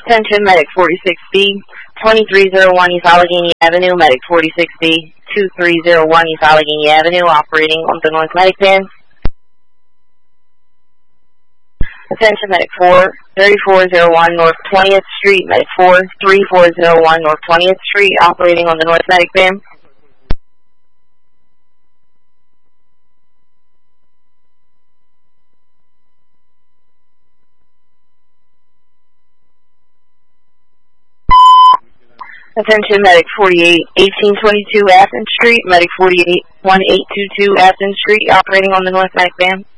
Attention, Medic 46B, 2301 East Allegheny Avenue, Medic 46B, 2301 East Allegheny Avenue, operating on the North Medic Van. Attention, Medic 4, 3401 North 20th Street, Medic 4, 3401 North 20th Street, operating on the North Medic Van. Attention, Medic 48, 1822 Athens Street, Medic 48, 1822 Athens Street, operating on the North Medic Van.